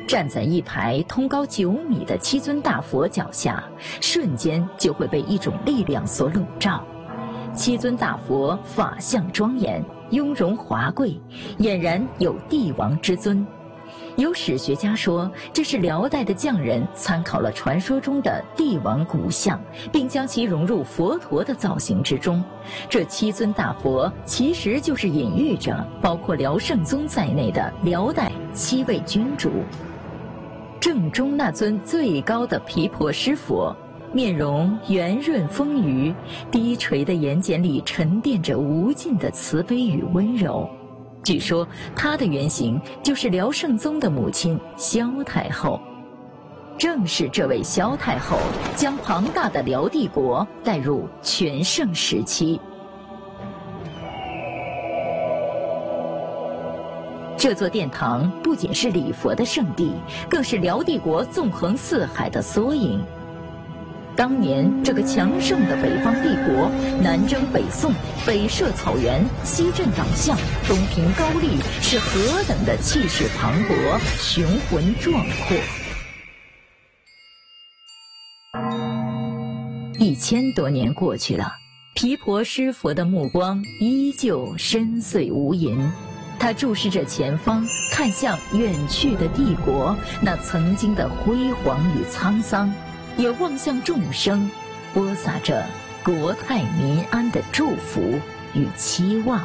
站在一排通高9米的七尊大佛脚下，瞬间就会被一种力量所笼罩。七尊大佛法相庄严，雍容华贵，俨然有帝王之尊。有史学家说，这是辽代的匠人参考了传说中的帝王骨像，并将其融入佛陀的造型之中。这七尊大佛其实就是隐喻着包括辽圣宗在内的辽代7位君主。正中那尊最高的毗婆尸佛，面容圆润丰腴，低垂的眼睑里沉淀着无尽的慈悲与温柔。据说她的原型就是辽圣宗的母亲萧太后。正是这位萧太后将庞大的辽帝国带入全盛时期。这座殿堂不仅是礼佛的圣地，更是辽帝国纵横四海的缩影。当年这个强盛的北方帝国，南征北宋，北涉草原，西镇党项，东平高丽，是何等的气势磅礴，雄浑壮阔。1000多年过去了，毗婆尸佛的目光依旧深邃无垠，他注视着前方，看向远去的帝国，那曾经的辉煌与沧桑，也望向众生，播撒着国泰民安的祝福与期望。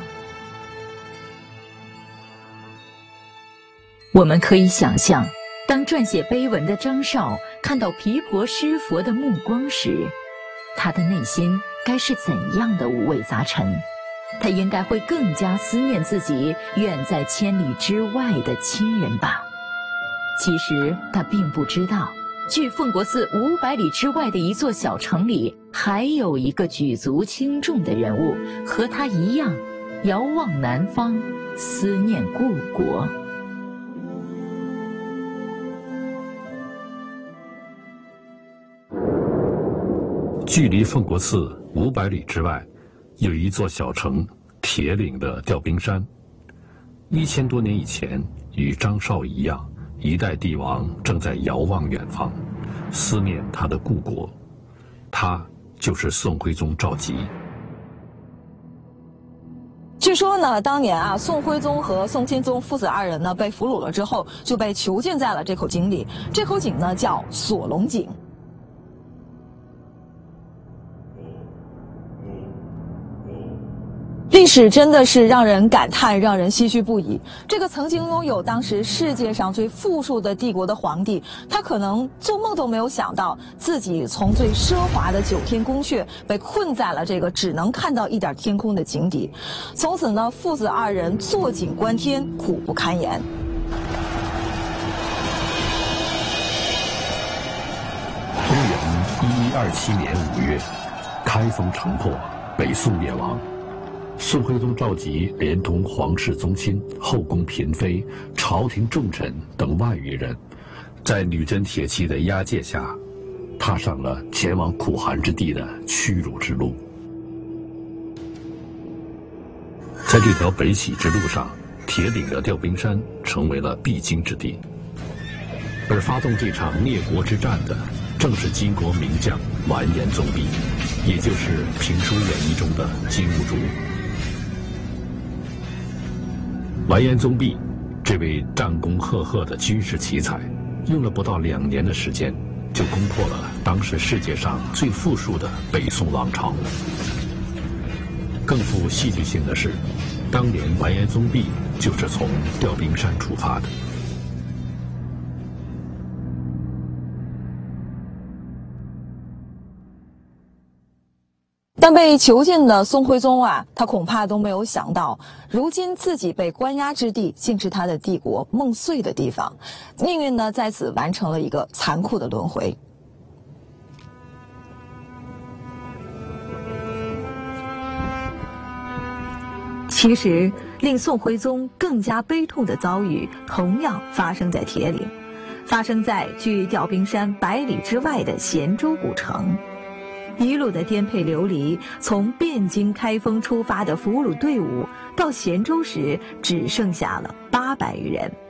我们可以想象，当撰写碑文的张绍看到毗婆尸佛的目光时，他的内心该是怎样的五味杂陈？他应该会更加思念自己远在千里之外的亲人吧。其实他并不知道，距奉国寺500里之外的一座小城里，还有一个举足轻重的人物，和他一样遥望南方，思念故国。 距离奉国寺500里之外，有一座小城铁岭的吊冰山。1000多年以前，与张绍一样，一代帝王正在遥望远方，思念他的故国。他就是宋徽宗赵佶。 据说呢，当年宋徽宗和宋钦宗父子2人呢被俘虏了之后，就被囚禁在了这口井里。这口井呢叫锁龙井。历史真的是让人感叹，让人唏嘘不已。这个曾经拥有当时世界上最富庶的帝国的皇帝，他可能做梦都没有想到，自己从最奢华的9天宫阙被困在了这个只能看到一点天空的井底。从此呢，父子2人坐井观天，苦不堪言。 公元1127年5月，开封城破，北宋灭亡。宋徽宗赵佶连同皇室宗亲、后宫嫔妃、朝廷重臣等万余人，在女真铁骑的押解下，踏上了前往苦寒之地的屈辱之路。在这条北起之路上，铁岭的吊冰山成为了必经之地。而发动这场灭国之战的，正是金国名将完颜宗弼，也就是评书演义中的金兀术。完颜宗弼这位战功赫赫的军事奇才，用了不到2年的时间，就攻破了当时世界上最富庶的北宋王朝。更富戏剧性的是，当年完颜宗弼就是从吊冰山出发的。 但被囚禁的宋徽宗他恐怕都没有想到，如今自己被关押之地，竟是他的帝国梦碎的地方。命运呢，在此完成了一个残酷的轮回。其实，令宋徽宗更加悲痛的遭遇，同样发生在铁岭，发生在距吊冰山100里之外的咸州古城。一路的颠沛流离，从汴京、开封出发的俘虏队伍，到咸州时只剩下了800余人。